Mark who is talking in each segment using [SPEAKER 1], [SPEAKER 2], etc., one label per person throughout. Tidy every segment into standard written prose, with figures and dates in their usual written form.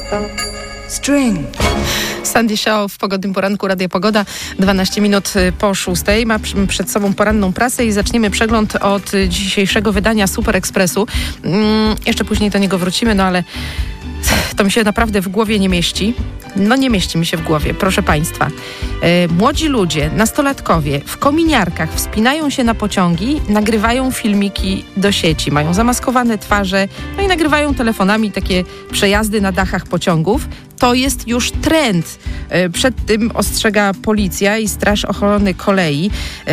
[SPEAKER 1] String. Sandy Shaw w pogodnym poranku Radia Pogoda, 12 minut po 6. Ma przed sobą poranną prasę i zaczniemy przegląd od dzisiejszego wydania Super Expressu. Jeszcze później do niego wrócimy, no ale to mi się naprawdę w głowie nie mieści. No nie mieści mi się w głowie, proszę Państwa. Młodzi ludzie, nastolatkowie w kominiarkach wspinają się na pociągi, nagrywają filmiki do sieci, mają zamaskowane twarze, no i nagrywają telefonami takie przejazdy na dachach pociągów. To jest już trend. Przed tym ostrzega policja i Straż Ochrony Kolei.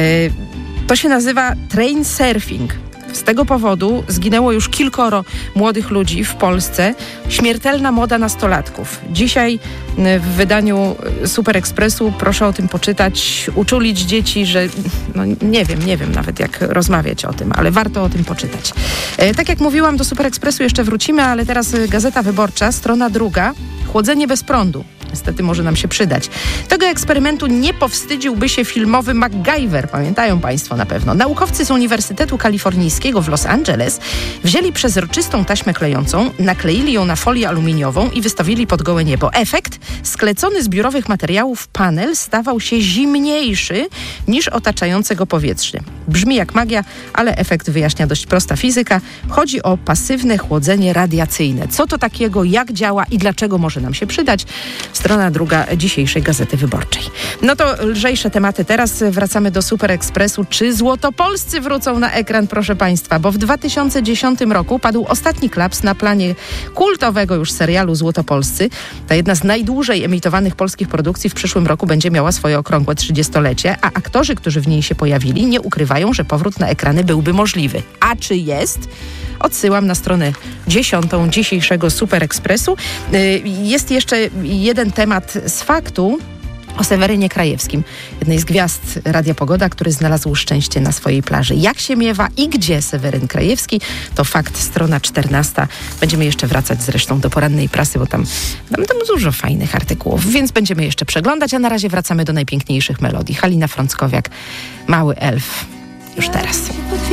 [SPEAKER 1] To się nazywa train surfing. Z tego powodu zginęło już kilkoro młodych ludzi w Polsce. Śmiertelna moda nastolatków. Dzisiaj w wydaniu Super Expressu proszę o tym poczytać, uczulić dzieci, że no nie wiem nawet jak rozmawiać o tym, ale warto o tym poczytać. Tak jak mówiłam, do Super Expressu jeszcze wrócimy, ale teraz Gazeta Wyborcza, strona 2. Chłodzenie bez prądu. Niestety może nam się przydać. Tego eksperymentu nie powstydziłby się filmowy MacGyver. Pamiętają Państwo na pewno. Naukowcy z Uniwersytetu Kalifornijskiego w Los Angeles wzięli przezroczystą taśmę klejącą, nakleili ją na folię aluminiową i wystawili pod gołe niebo. Efekt? Sklecony z biurowych materiałów panel stawał się zimniejszy niż otaczające go powietrze. Brzmi jak magia, ale efekt wyjaśnia dość prosta fizyka. Chodzi o pasywne chłodzenie radiacyjne. Co to takiego, jak działa i dlaczego może nam się przydać? Strona 2 dzisiejszej Gazety Wyborczej. No to lżejsze tematy. Teraz wracamy do Super Expressu. Czy złotopolscy wrócą na ekran, proszę Państwa? Bo w 2010 roku padł ostatni klaps na planie kultowego już serialu Złotopolscy. Ta jedna z najdłużej emitowanych polskich produkcji w przyszłym roku będzie miała swoje okrągłe 30-lecie, a aktorzy, którzy w niej się pojawili, nie ukrywają, że powrót na ekrany byłby możliwy. A czy jest? Odsyłam na stronę 10 dzisiejszego Super Expressu. Jest jeszcze jeden temat z faktu o Sewerynie Krajewskim, jednej z gwiazd Radia Pogoda, który znalazł szczęście na swojej plaży. Jak się miewa i gdzie Seweryn Krajewski? To fakt, strona 14. Będziemy jeszcze wracać zresztą do porannej prasy, bo tam dużo fajnych artykułów, więc będziemy jeszcze przeglądać, a na razie wracamy do najpiękniejszych melodii. Halina Frąckowiak, Mały Elf. Już teraz.